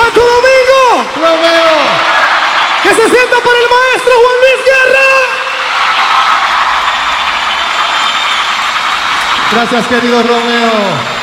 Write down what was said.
Santo Domingo. Romeo. Que se sienta para el maestro Juan Luis Guerra. Gracias, querido Romeo.